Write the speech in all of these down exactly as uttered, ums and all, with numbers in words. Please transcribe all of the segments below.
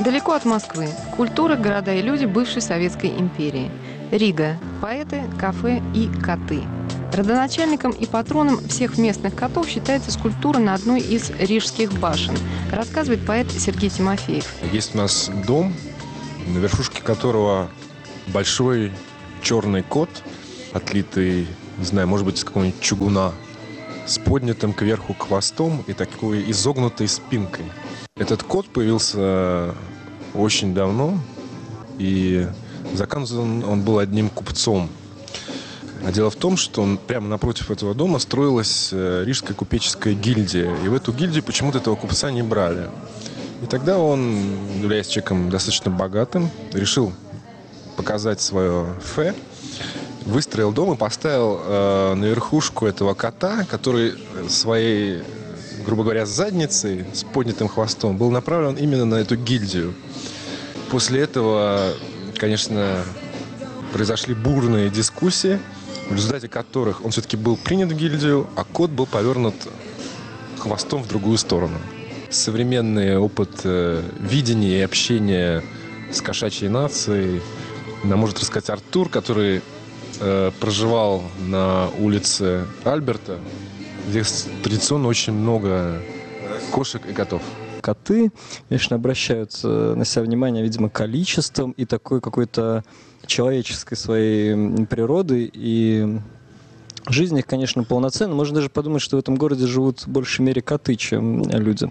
Далеко от Москвы. Культура, города и люди бывшей Советской империи. Рига. Поэты, кафе и коты. Родоначальником и патроном всех местных котов считается скульптура на одной из рижских башен, рассказывает поэт Сергей Тимофеев. Есть у нас дом, на верхушке которого большой черный кот, отлитый, не знаю, может быть, из какого-нибудь чугуна, с поднятым кверху хвостом и такой изогнутой спинкой. Этот кот появился очень давно, и заказан он был одним купцом. А дело в том, что он, прямо напротив этого дома строилась Рижская купеческая гильдия. И в эту гильдию почему-то этого купца не брали. И тогда он, являясь человеком достаточно богатым, решил показать свое фе, выстроил дом и поставил э, на верхушку этого кота, который своей, грубо говоря, задницей с поднятым хвостом был направлен именно на эту гильдию. После этого, конечно, произошли бурные дискуссии, в результате которых он все-таки был принят в гильдию, а кот был повернут хвостом в другую сторону. Современный опыт э, видения и общения с кошачьей нацией нам может рассказать Артур, который э, проживал на улице Альберта, где традиционно очень много кошек и котов. Коты, конечно, обращают на себя внимание, видимо, количеством и такой какой-то человеческой своей природы, и жизнь их, конечно, полноценна. Можно даже подумать, что в этом городе живут в большей мере коты, чем люди.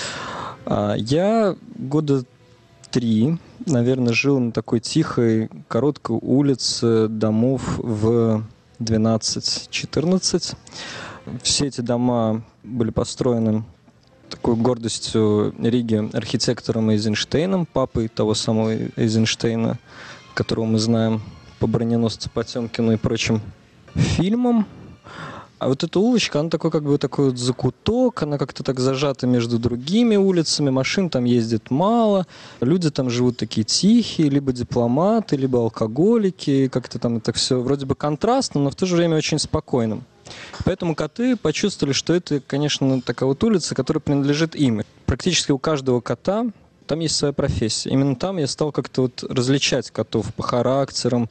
Я года три, наверное, жил на такой тихой, короткой улице домов в двенадцать-четырнадцать. Все эти дома были построены такой гордостью Риги архитектором Эйзенштейном, папой того самого Эйзенштейна, которого мы знаем по «Броненосцу Потемкину» и прочим фильмам. А вот эта улочка, она такой как бы такой вот закуток, она как-то так зажата между другими улицами, машин там ездит мало, люди там живут такие тихие, либо дипломаты, либо алкоголики, как-то там это все вроде бы контрастно, но в то же время очень спокойно. Поэтому коты почувствовали, что это, конечно, такая вот улица, которая принадлежит им. Практически у каждого кота там есть своя профессия. Именно там я стал как-то вот различать котов по характерам,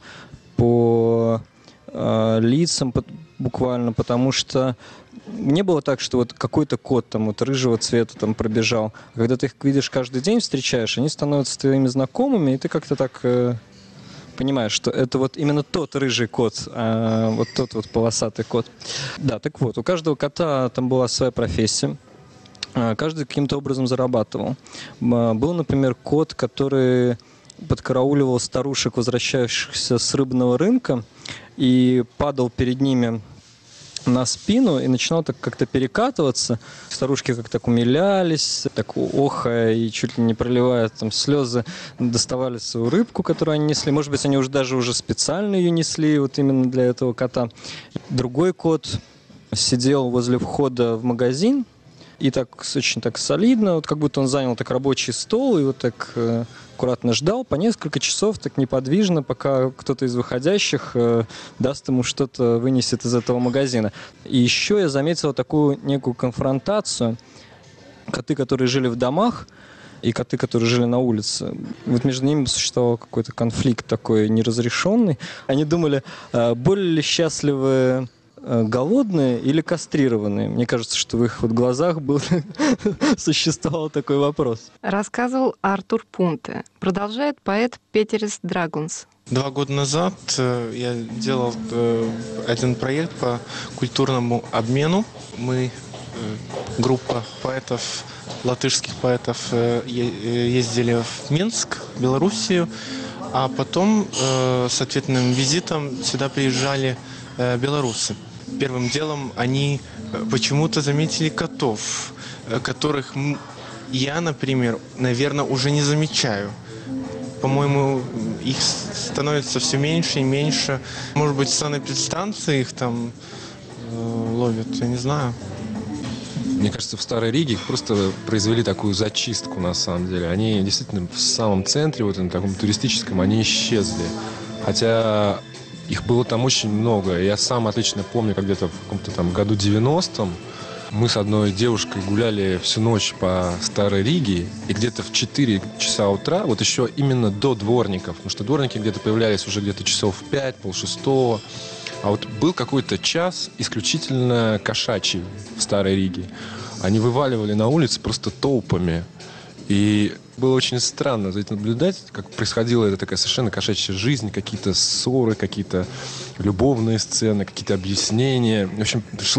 по э, лицам по, буквально, потому что не было так, что вот какой-то кот там вот рыжего цвета там пробежал. А когда ты их видишь каждый день, встречаешь, они становятся твоими знакомыми, и ты как-то так... Э, понимаешь, что это вот именно тот рыжий кот, а вот тот вот полосатый кот. Да, так вот, у каждого кота там была своя профессия. Каждый каким-то образом зарабатывал. Был, например, кот, который подкарауливал старушек, возвращающихся с рыбного рынка, и падал перед ними на спину и начинал так как-то перекатываться. Старушки как-то так умилялись, так охая и чуть ли не проливая там слезы, доставали свою рыбку, которую они несли. Может быть, они уже даже уже специально ее несли вот именно для этого кота. Другой кот сидел возле входа в магазин и так очень так солидно, вот как будто он занял так рабочий стол и вот так э, аккуратно ждал по несколько часов так неподвижно, пока кто-то из выходящих э, даст ему что-то, вынесет из этого магазина. И еще я заметил такую некую конфронтацию. Коты, которые жили в домах, и коты, которые жили на улице. Вот между ними существовал какой-то конфликт такой неразрешенный. Они думали, э, более ли счастливы голодные или кастрированные? Мне кажется, что в их вот глазах был существовал такой вопрос. Рассказывал Артур Пунте. Продолжает поэт Петерис Драгунс. Два года назад я делал один проект по культурному обмену. Мы, группа поэтов, латышских поэтов, ездили в Минск, Белоруссию, а потом с ответным визитом сюда приезжали белорусы. Первым делом они почему-то заметили котов, которых я, например, наверное, уже не замечаю. По-моему, их становится все меньше и меньше. Может быть, санэпидстанции их там э, ловят, я не знаю. Мне кажется, в Старой Риге их просто произвели такую зачистку, на самом деле. Они действительно в самом центре, вот на таком туристическом, они исчезли. Хотя их было там очень много. Я сам отлично помню, как где-то в каком-то там году девяностом Мы с одной девушкой гуляли всю ночь по Старой Риге, и где-то в четыре часа утра, вот еще именно до дворников, потому что дворники где-то появлялись уже где-то часов в пять, полшестого, а вот был какой-то час исключительно кошачий в Старой Риге. Они вываливали на улицы просто толпами. И было очень странно за этим наблюдать, как происходила эта такая совершенно кошачья жизнь, какие-то ссоры, какие-то любовные сцены, какие-то объяснения. В общем,